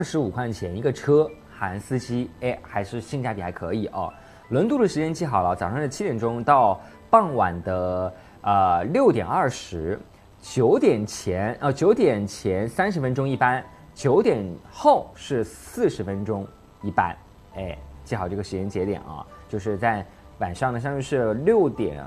25块钱一个车含司机，哎，还是性价比还可以哦。轮渡的时间记好了，早上的7点钟到傍晚的6点20。9点前30分钟一班，9点后是40分钟一班，哎，记好这个时间节点啊，就是在晚上呢，相当于是6点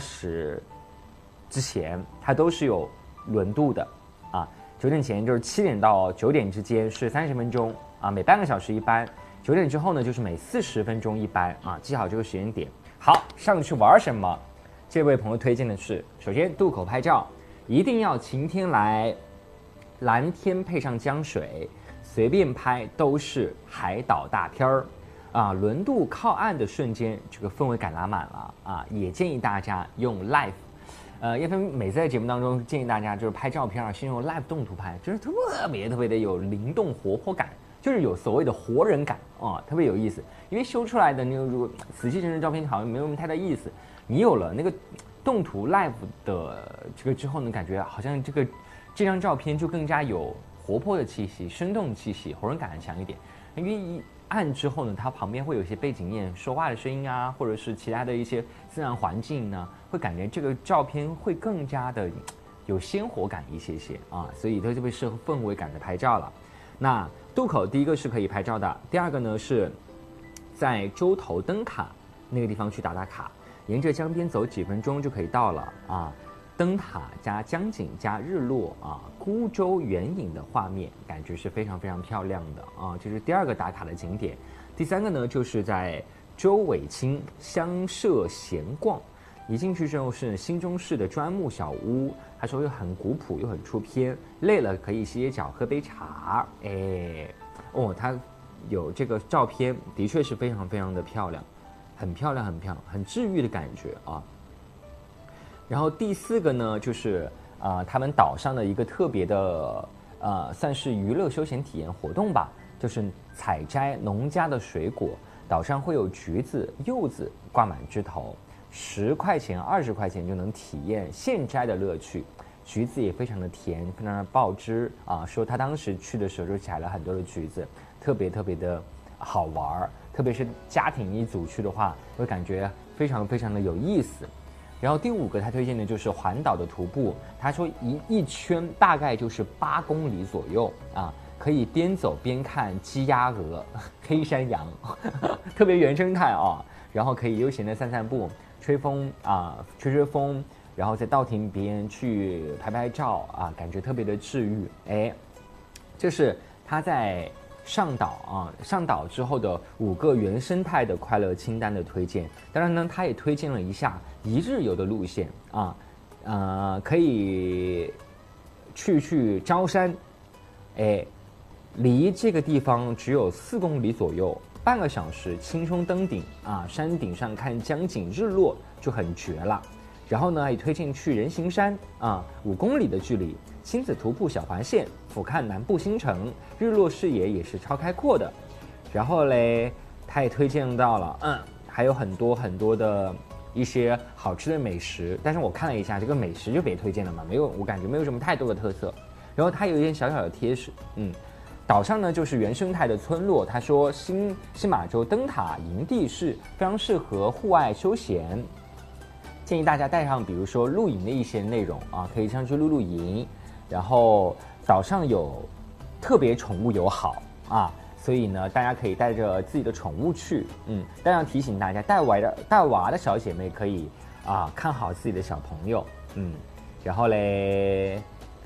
20之前，它都是有轮渡的啊。9点前就是7点到9点之间是30分钟啊，每半个小时一班。9点之后呢，就是每40分钟一班啊，记好这个时间点。好，上去玩什么？这位朋友推荐的是，首先渡口拍照。一定要晴天来，蓝天配上江水，随便拍都是海岛大片儿，啊！轮渡靠岸的瞬间，这个氛围感拉满了啊！也建议大家用 Live，叶芬每次在节目当中建议大家就是拍照片啊，先用 Live 动图拍，就是特别的有灵动活泼感，就是有所谓的活人感啊，特别有意思。因为修出来的那个如果死气沉沉照片好像没有什么太大意思，你有了那个动图 Live 的这个之后呢，感觉好像这张照片就更加有活泼的气息、生动的气息、活人感很强一点。因为一按之后呢，它旁边会有一些背景音说话的声音啊，或者是其他的一些自然环境呢，会感觉这个照片会更加的有鲜活感一些啊，所以它就会适合氛围感的拍照了。那渡口第一个是可以拍照的，第二个呢是在洲头灯塔那个地方去打卡。沿着江边走几分钟就可以到了啊，灯塔加江景加日落啊，孤舟远影的画面，感觉是非常漂亮的啊，这是第二个打卡的景点。第三个呢，就是在周尾清乡舍闲逛，一进去之后是新中式的砖木小屋，他说又很古朴又很出片，累了可以歇歇脚喝杯茶，哎，哦，他有这个照片，的确是非常的漂亮。很漂亮，很治愈的感觉啊。然后第四个呢，就是他们岛上的一个特别的算是娱乐休闲体验活动吧，就是采摘农家的水果，岛上会有橘子、柚子挂满枝头，10块钱、20块钱就能体验现摘的乐趣。橘子也非常的甜，非常的爆汁啊。说他当时去的时候就采了很多的橘子，特别的好玩。特别是家庭一组去的话，会感觉非常的有意思。然后第5个他推荐的就是环岛的徒步，他说一圈大概就是8公里左右啊，可以边走边看鸡鸭鹅、黑山羊，特别原生态啊。然后可以悠闲的散步、吹风啊，吹风，然后在稻田边去拍照啊，感觉特别的治愈。哎，这是他在上岛之后的5个原生态的快乐清单的推荐。当然呢，他也推荐了一下一日游的路线啊，可以去招山，哎，离这个地方只有4公里左右，半个小时轻松登顶啊，山顶上看江景日落就很绝了。然后呢，也推荐去人行山啊，5公里的距离，亲子徒步小环线，俯瞰南部新城，日落视野也是超开阔的。然后嘞，他也推荐到了，还有很多的一些好吃的美食，但是我看了一下，这个美食就别推荐了嘛，我感觉没有什么太多的特色。然后他有一点小的贴士，岛上呢就是原生态的村落，他说新马洲灯塔营地是非常适合户外休闲。建议大家带上比如说露营的一些内容啊，可以上去露营。然后岛上有特别宠物友好啊，所以呢大家可以带着自己的宠物去。但要提醒大家，带娃的小姐妹可以看好自己的小朋友。然后嘞，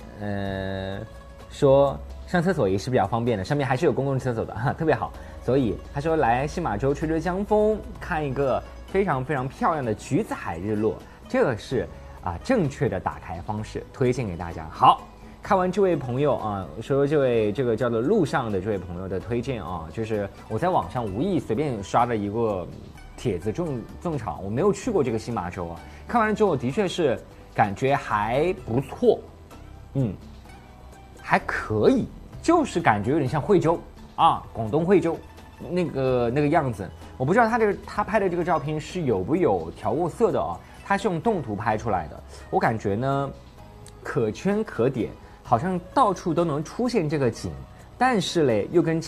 说上厕所也是比较方便的，上面还是有公共厕所的特别好。所以他说来新马洲吹吹江风，看一个非常漂亮的橘子海日落，这个是正确的打开方式，推荐给大家。好，看完这位朋友说这个叫做路上的这位朋友的推荐就是我在网上无意随便刷的一个帖子种草，我没有去过这个新马洲看完了之后的确是感觉还不错，还可以，就是感觉有点像惠州广东惠州那个样子。我不知道他拍的这个照片是有没有调过色的他是用动图拍出来的。我感觉呢，可圈可点，好像到处都能出现这个景， 但是嘞又跟